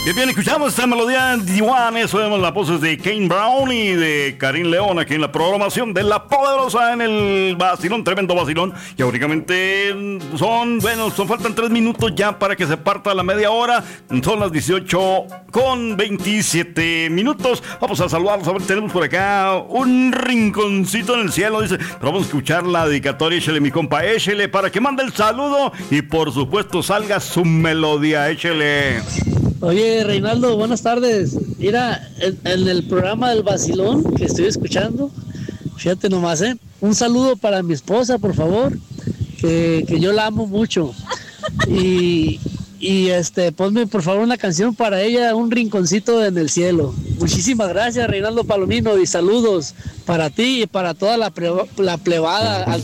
Bien, escuchamos esta melodía de Diwan, eso vemos las voces de Kane Brown y de Karim León aquí en la programación de La Poderosa en el vacilón, tremendo vacilón. Y únicamente faltan 3 minutos ya para que se parta la media hora. Son las 18:27. Vamos a saludarlos, a ver, tenemos por acá un rinconcito en el cielo, dice, pero vamos a escuchar la dedicatoria, échele mi compa, échele, para que mande el saludo y por supuesto salga su melodía, échele. Oye, Reinaldo, buenas tardes. Mira, en el programa del vacilón que estoy escuchando, fíjate nomás, un saludo para mi esposa, por favor, que yo la amo mucho. Y ponme por favor una canción para ella, un rinconcito en el cielo. Muchísimas gracias, Reinaldo Palomino, y saludos para ti y para toda la plebada.